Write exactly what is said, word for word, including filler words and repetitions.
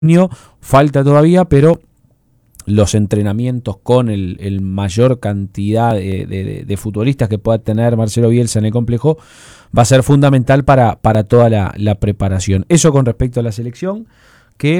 falta todavía, pero los entrenamientos con el, el mayor cantidad de, de, de futbolistas que pueda tener Marcelo Bielsa en el complejo va a ser fundamental para, para toda la, la preparación. Eso con respecto a la selección.